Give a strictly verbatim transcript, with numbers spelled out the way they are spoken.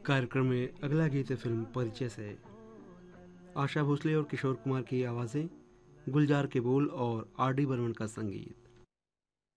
कार्यक्रम में अगला गीत है फिल्म परिचय से। आशा भोसले और किशोर कुमार की आवाज़ें, गुलजार के बोल और आर डी बर्मन का संगीत।